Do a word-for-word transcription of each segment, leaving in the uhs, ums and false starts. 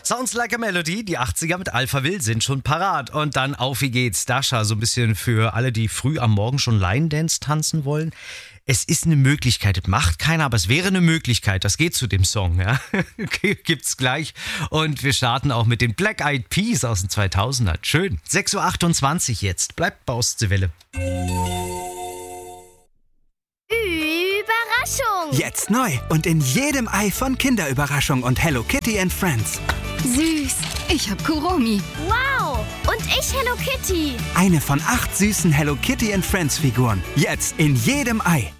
Sounds Like a Melody, die achtziger mit Alphaville sind schon parat. Und dann auf wie geht's, Dasha, so ein bisschen für alle, die früh am Morgen schon Line Dance tanzen wollen. Es ist eine Möglichkeit, macht keiner, aber es wäre eine Möglichkeit. Das geht zu dem Song, ja. Gibt's gleich. Und wir starten auch mit den Black Eyed Peas aus den zweitausender. Schön. sechs Uhr achtundzwanzig jetzt. Bleibt bei Ostseewelle. Überraschung! Jetzt neu und in jedem Ei von Kinderüberraschung und Hello Kitty and Friends. Süß. Ich hab Kuromi. Wow! Und ich Hello Kitty. Eine von acht süßen Hello Kitty and Friends Figuren. Jetzt in jedem Ei.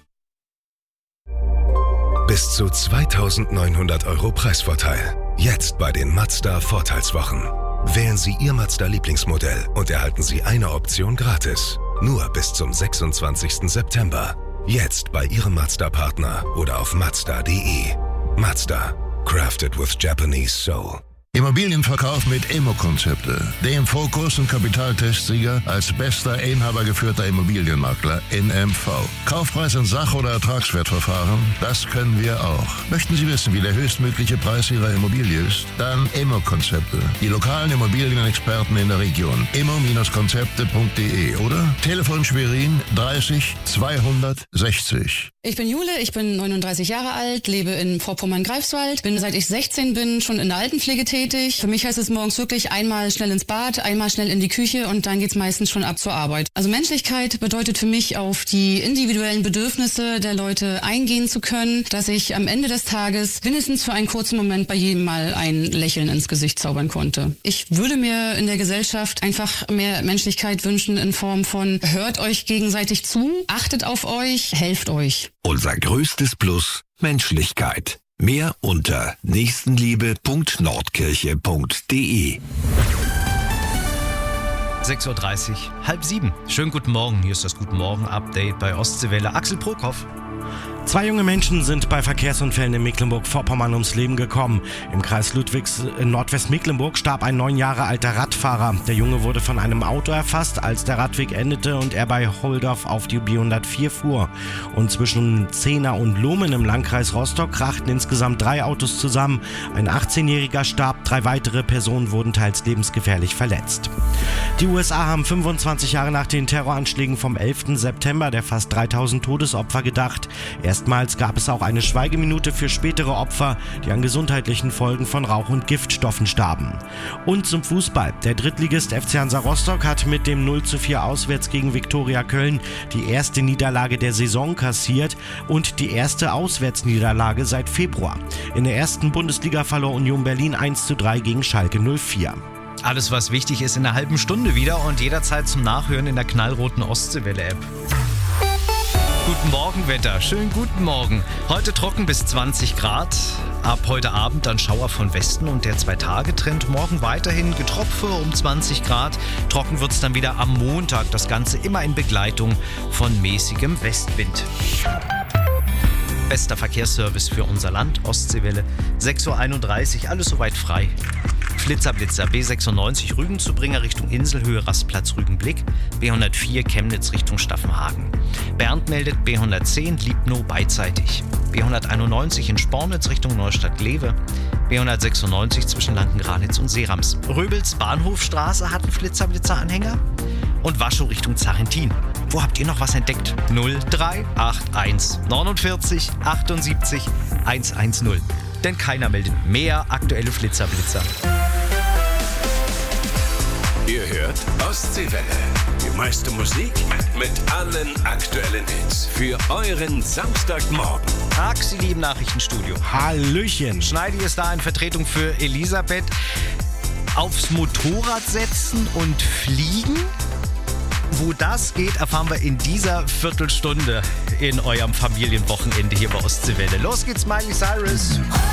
Bis zu zweitausendneunhundert Euro Preisvorteil. Jetzt bei den Mazda Vorteilswochen. Wählen Sie Ihr Mazda Lieblingsmodell und erhalten Sie eine Option gratis. Nur bis zum sechsundzwanzigsten September. Jetzt bei Ihrem Mazda-Partner oder auf mazda punkt de. Mazda. Crafted with Japanese soul. Immobilienverkauf mit Immo-Konzepte. Dem Fokus- und Kapitaltestsieger als bester inhabergeführter Immobilienmakler in M V. Kaufpreis in Sach- oder Ertragswertverfahren, das können wir auch. Möchten Sie wissen, wie der höchstmögliche Preis Ihrer Immobilie ist? Dann Immo-Konzepte. Die lokalen Immobilienexperten in der Region. immo-konzepte punkt de oder Telefon Schwerin dreißig zweihundertsechzig. Ich bin Jule, ich bin neununddreißig Jahre alt, lebe in Vorpommern-Greifswald, bin seit ich sechzehn bin schon in der Altenpflege tätig. Für mich heißt es morgens wirklich einmal schnell ins Bad, einmal schnell in die Küche und dann geht's meistens schon ab zur Arbeit. Also Menschlichkeit bedeutet für mich, auf die individuellen Bedürfnisse der Leute eingehen zu können, dass ich am Ende des Tages mindestens für einen kurzen Moment bei jedem mal ein Lächeln ins Gesicht zaubern konnte. Ich würde mir in der Gesellschaft einfach mehr Menschlichkeit wünschen in Form von hört euch gegenseitig zu, achtet auf euch, helft euch. Unser größtes Plus: Menschlichkeit. Mehr unter nächstenliebe punkt nordkirche punkt de. sechs Uhr dreißig, halb sieben. Schönen guten Morgen. Hier ist das Guten Morgen Update bei Ostseewelle. Axel Prokop. Zwei junge Menschen sind bei Verkehrsunfällen in Mecklenburg-Vorpommern ums Leben gekommen. Im Kreis Ludwigs in Nordwestmecklenburg starb ein neun Jahre alter Radfahrer. Der Junge wurde von einem Auto erfasst, als der Radweg endete und er bei Holdorf auf die B hundertvier fuhr. Und zwischen Zehner und Lohmen im Landkreis Rostock krachten insgesamt drei Autos zusammen. Ein achtzehnjähriger starb, drei weitere Personen wurden teils lebensgefährlich verletzt. Die U S A haben fünfundzwanzig Jahre nach den Terroranschlägen vom elften September der fast dreitausend Todesopfer gedacht. Erstmals gab es auch eine Schweigeminute für spätere Opfer, die an gesundheitlichen Folgen von Rauch- und Giftstoffen starben. Und zum Fußball. Der Drittligist F C Hansa Rostock hat mit dem null zu vier auswärts gegen Viktoria Köln die erste Niederlage der Saison kassiert und die erste Auswärtsniederlage seit Februar. In der ersten Bundesliga verlor Union Berlin eins zu drei gegen Schalke null vier. Alles, was wichtig ist, in einer halben Stunde wieder und jederzeit zum Nachhören in der knallroten Ostseewelle-App. Guten Morgen, Wetter. Schönen guten Morgen. Heute trocken bis zwanzig Grad. Ab heute Abend dann Schauer von Westen und der Zwei-Tage-Trend. Morgen weiterhin Getropfe um zwanzig Grad. Trocken wird es dann wieder am Montag. Das Ganze immer in Begleitung von mäßigem Westwind. Bester Verkehrsservice für unser Land, Ostseewelle. sechs Uhr einunddreißig, alles soweit frei. Flitzer-Blitzer, B sechsundneunzig Rügenzubringer Richtung Inselhöhe, Rastplatz Rügenblick. B hundertvier Chemnitz Richtung Staffenhagen. Bernd meldet B hundertzehn Liebnow beidseitig. B hunderteinundneunzig in Spornitz Richtung Neustadt-Glewe. B hundertsechsundneunzig zwischen Lanken-Granitz und Seerams. Röbels Bahnhofstraße hat einen Flitzer-Blitzer-Anhänger. Und Waschow Richtung Zarentin. Wo habt ihr noch was entdeckt? null drei acht eins neunundvierzig achtundsiebzig hundertzehn. Denn keiner meldet mehr aktuelle Flitzer-Blitzer. Ihr hört Ostseewelle. Die meiste Musik mit allen aktuellen Hits. Für euren Samstagmorgen. Tag, Sie lieben Nachrichtenstudio. Hallöchen. Schneidi ist da in Vertretung für Elisabeth. Aufs Motorrad setzen und fliegen? Wo das geht, erfahren wir in dieser Viertelstunde in eurem Familienwochenende hier bei Ostseewelle. Los geht's, Miley Cyrus.